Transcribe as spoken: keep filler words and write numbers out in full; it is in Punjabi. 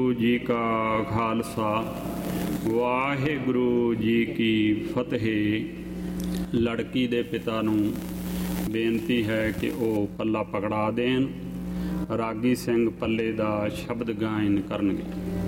ਜੀ ਕਾ ਖਾਲਸਾ ਵਾਹਿਗੁਰੂ ਜੀ ਕੀ ਫਤਿਹ। ਲੜਕੀ ਦੇ ਪਿਤਾ ਨੂੰ ਬੇਨਤੀ ਹੈ ਕਿ ਉਹ ਪੱਲਾ ਪਕੜਾ ਦੇਣ। ਰਾਗੀ ਸਿੰਘ ਪੱਲੇ ਦਾ ਸ਼ਬਦ ਗਾਇਨ ਕਰਨਗੇ।